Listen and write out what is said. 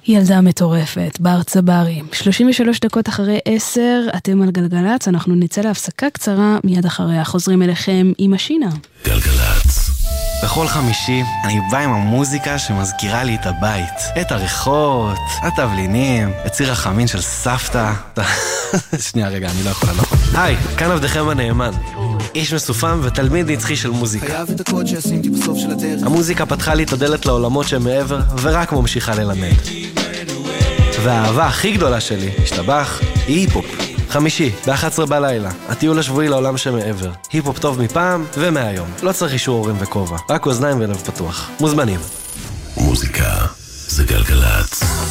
ילדה מטורפת, בר צברי. 33 דקות אחרי 10, אתם על גלגלץ, אנחנו נצא להפסקה קצרה, מיד אחריה חוזרים אליכם עם השינה. גלגלץ. בכל חמישי אני בא עם המוזיקה שמזכירה לי את הבית, את הריחות, התבלינים, את ציר החמין של סבתא. שנייה רגע, אני לא יכול. היי, כאן עבדכם הנאמן. איש מסופם ותלמיד נצחי של מוזיקה. המוזיקה פתחה לי את הדלת לעולמות שמעבר ורק ממשיכה ללמד. והאהבה הכי גדולה שלי, השתבח, היא היפופ. חמישי, ב-11 בלילה, הטיול השבועי לעולם שמעבר. היפופ טוב מפעם ומהיום. לא צריך אישור הורים וכובע, רק אוזניים ולב פתוח. מוזמנים. מוזיקה זה גלגלץ.